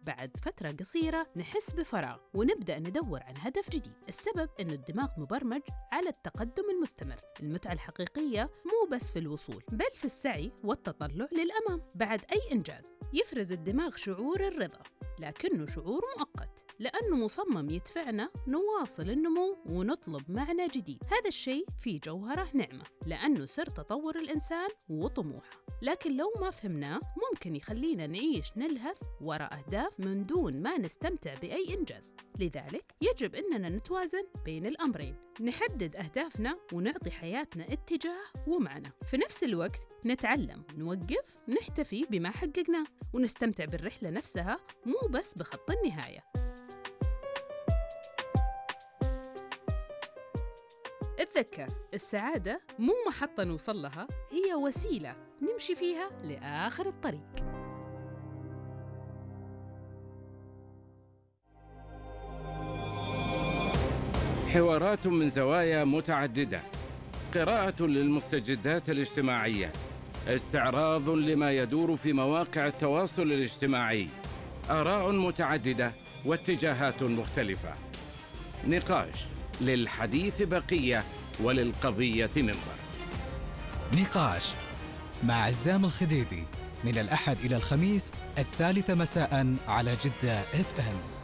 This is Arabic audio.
بعد فترة قصيرة نحس بفراغ ونبدأ ندور عن هدف جديد. السبب إنه الدماغ مبرمج على التقدم المستمر. المتعة الحقيقية مو بس في الوصول، بل في السعي والتطلع للأمام. بعد أي إنجاز يفرز الدماغ شعور الرضا، لكنه شعور مؤقت لأنه مصمم يدفعنا نواصل النمو ونطلب معنى جديد. هذا الشيء فيه جوهرة نعمة، لأنه سر تطور الإنسان وطموحه، لكن لو ما فهمناه ممكن يخلينا نعيش نلهث وراء أهداف من دون ما نستمتع بأي إنجاز. لذلك يجب أننا نتوازن بين الأمرين، نحدد أهدافنا ونعطي حياتنا اتجاه ومعنى. في نفس الوقت نتعلم، نوقف، نحتفي بما حققناه، ونستمتع بالرحلة نفسها مو بس بخط النهاية. اتذكر، السعادة مو محطة نوصل لها، هي وسيلة نمشي فيها لآخر الطريق. حوارات من زوايا متعددة، قراءة للمستجدات الاجتماعية، استعراض لما يدور في مواقع التواصل الاجتماعي، آراء متعددة واتجاهات مختلفة، نقاش للحديث بقية وللقضية منبر. نقاش مع عزام الخديدي من الأحد إلى الخميس 3 مساء على جدة FM.